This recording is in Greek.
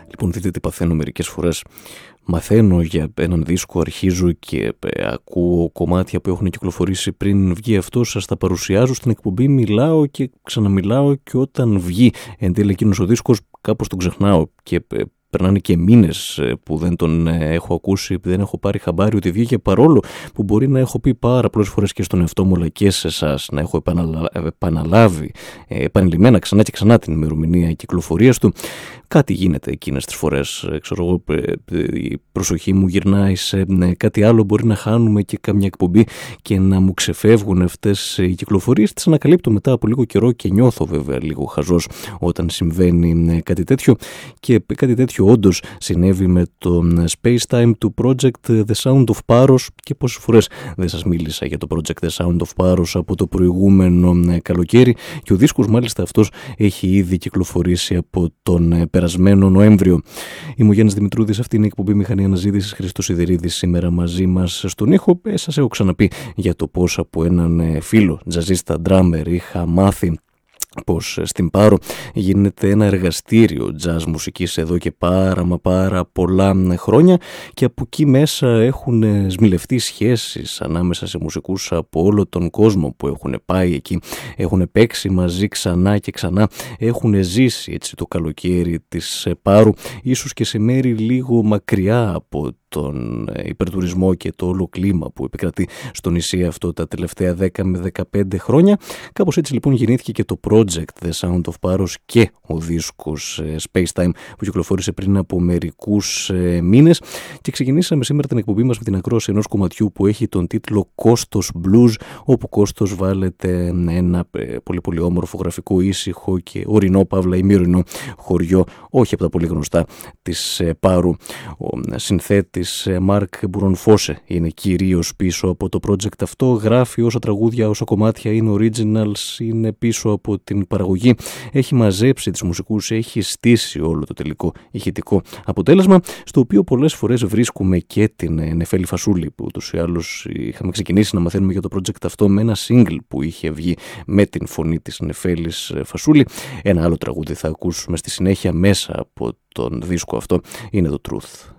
Λοιπόν, δείτε τι παθαίνω μερικές φορές. Μαθαίνω για έναν δίσκο, αρχίζω και ακούω κομμάτια που έχουν κυκλοφορήσει πριν βγει αυτό, σας τα παρουσιάζω στην εκπομπή, μιλάω και ξαναμιλάω και όταν βγει εν τέλει εκείνος ο δίσκος κάπως τον ξεχνάω και περνάνε και μήνες που δεν τον έχω ακούσει, δεν έχω πάρει χαμπάρι ότι βγήκε, παρόλο που μπορεί να έχω πει πάρα πολλές φορές και στον εαυτό μου αλλά και σε εσάς, να έχω επαναλάβει επανειλημμένα ξανά και ξανά την ημερομηνία κυκλοφορίας του. Κάτι γίνεται εκείνες τις φορές, ξέρω εγώ, η προσοχή μου γυρνάει σε κάτι άλλο, μπορεί να χάνουμε και κάμια εκπομπή και να μου ξεφεύγουν αυτές οι κυκλοφορίες. Τις ανακαλύπτω μετά από λίγο καιρό και νιώθω βέβαια λίγο χαζός όταν συμβαίνει κάτι τέτοιο, και κάτι τέτοιο όντως συνέβη με το Space Time του Project The Sound of Paros. Και πόσες φορές δεν σας μίλησα για το Project The Sound of Paros από το προηγούμενο καλοκαίρι, και ο δίσκος μάλιστα αυτός έχει ήδη κυκλοφορήσει από τον περασμένο Νοέμβριο. Είμαι ο Γιάννης Δημητρούδης, αυτή είναι η εκπομπή Μηχανή Αναζήτησης, Χρήστος Σιδερίδης σήμερα μαζί μας στον ήχο. Σας έχω ξαναπεί για το πώς από έναν φίλο τζαζίστα ντράμερ είχα μάθει πως στην Πάρο γίνεται ένα εργαστήριο jazz μουσικής εδώ και πάρα πολλά χρόνια, και από εκεί μέσα έχουν σμιλευτεί σχέσεις ανάμεσα σε μουσικούς από όλο τον κόσμο που έχουν πάει εκεί, έχουν παίξει μαζί ξανά και ξανά, έχουν ζήσει έτσι το καλοκαίρι της Πάρου, ίσως και σε μέρη λίγο μακριά από τον υπερτουρισμό και το όλο κλίμα που επικρατεί στο νησί αυτό τα τελευταία 10 με 15 χρόνια. Κάπως έτσι λοιπόν γεννήθηκε και το project The Sound of Paros και ο δίσκος Space Time που κυκλοφόρησε πριν από μερικούς μήνες, και ξεκινήσαμε σήμερα την εκπομπή μας με την ακρόαση ενός κομματιού που έχει τον τίτλο Κόστος Blues, όπου Κόστος βάλετε ένα πολύ όμορφο, γραφικό, ήσυχο και ορεινό παύλα ημίωρινο χωριό, όχι από τα πολύ γνωστά της Πάρου. Ο συνθέτης Μάρκ Μπουρονφόσε είναι κυρίως πίσω από το project αυτό, γράφει όσα τραγούδια, όσα κομμάτια είναι originals, είναι πίσω από την παραγωγή, έχει μαζέψει τις μουσικούς, έχει στήσει όλο το τελικό ηχητικό αποτέλεσμα, στο οποίο πολλές φορές βρίσκουμε και την Νεφέλη Φασούλη, που ούτως ή άλλως είχαμε ξεκινήσει να μαθαίνουμε για το project αυτό με ένα single που είχε βγει με την φωνή της Νεφέλης Φασούλη. Ένα άλλο τραγούδι θα ακούσουμε στη συνέχεια μέσα από τον δίσκο αυτό, είναι το Truth.